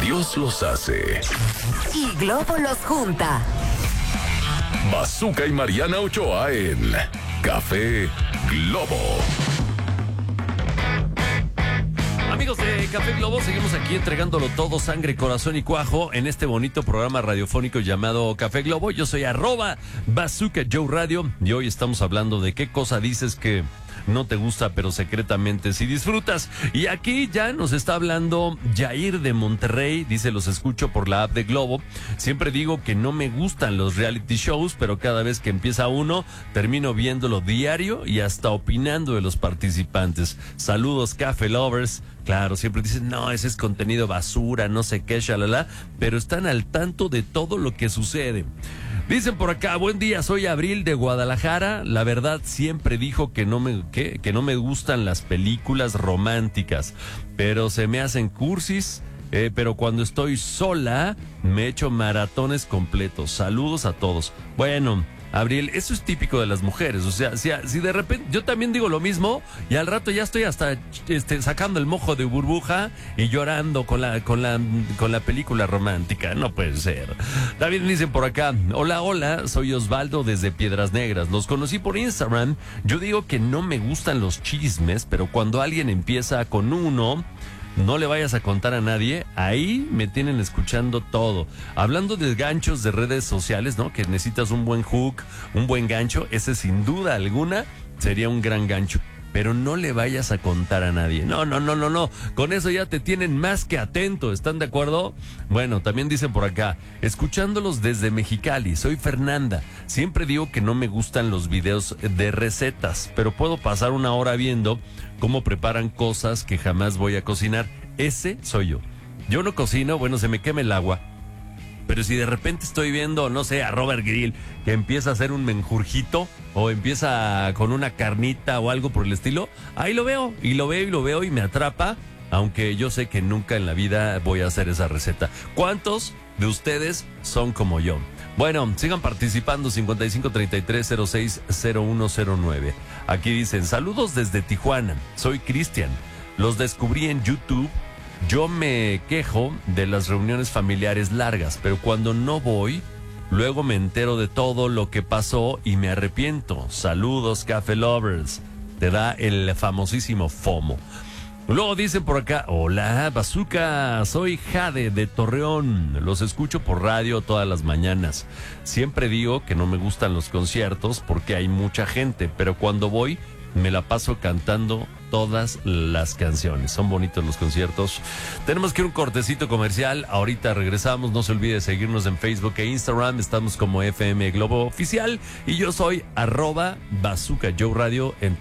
Dios los hace y Globo los junta. Bazooka y Mariana Ochoa en Café Globo. Amigos de Café Globo, seguimos aquí entregándolo todo, sangre, corazón y cuajo en este bonito programa radiofónico llamado Café Globo. Yo soy @Bazooka Joe Radio y hoy estamos hablando de qué cosa dices que no te gusta, pero secretamente sí disfrutas. Y aquí ya nos está hablando Jair de Monterrey. Dice, los escucho por la app de Globo. Siempre digo que no me gustan los reality shows, pero cada vez que empieza uno, termino viéndolo diario y hasta opinando de los participantes. Saludos, Café Lovers. Claro, siempre dicen, no, ese es contenido basura, no sé qué, shalala, pero están al tanto de todo lo que sucede. Dicen por acá, buen día, soy Abril de Guadalajara. La verdad siempre dijo que no me gustan las películas románticas, pero se me hacen cursis. Pero cuando estoy sola me echo maratones completos. Saludos a todos. Bueno, Abril, eso es típico de las mujeres. O sea, si de repente yo también digo lo mismo y al rato ya estoy hasta sacando el mojo de burbuja y llorando con la película romántica. No puede ser. También dicen por acá, hola, soy Osvaldo desde Piedras Negras. Los conocí por Instagram. Yo digo que no me gustan los chismes, pero cuando alguien empieza con uno, no le vayas a contar a nadie, ahí me tienen escuchando todo. Hablando de ganchos de redes sociales, ¿no? Que necesitas un buen hook, un buen gancho, ese sin duda alguna sería un gran gancho. Pero no le vayas a contar a nadie. No. Con eso ya te tienen más que atento. ¿Están de acuerdo? Bueno, también dicen por acá, escuchándolos desde Mexicali, soy Fernanda. Siempre digo que no me gustan los videos de recetas, pero puedo pasar una hora viendo cómo preparan cosas que jamás voy a cocinar. Ese soy yo. Yo no cocino, bueno, se me quema el agua. Pero si de repente estoy viendo, no sé, a Robert Grill, que empieza a hacer un menjurjito o empieza con una carnita o algo por el estilo, ahí lo veo y me atrapa, aunque yo sé que nunca en la vida voy a hacer esa receta. ¿Cuántos de ustedes son como yo? Bueno, sigan participando, 5533060109. Aquí dicen, saludos desde Tijuana, soy Cristian, los descubrí en YouTube. Yo me quejo de las reuniones familiares largas, pero cuando no voy, luego me entero de todo lo que pasó y me arrepiento. Saludos, Café Lovers. Te da el famosísimo FOMO. Luego dicen por acá, hola, Bazooka, soy Jade de Torreón. Los escucho por radio todas las mañanas. Siempre digo que no me gustan los conciertos porque hay mucha gente, pero cuando voy me la paso cantando todas las canciones. Son bonitos los conciertos. Tenemos que ir a un cortecito comercial. Ahorita regresamos. No se olvide de seguirnos en Facebook e Instagram. Estamos como FM Globo Oficial. Y yo soy @Bazooka Joe Radio en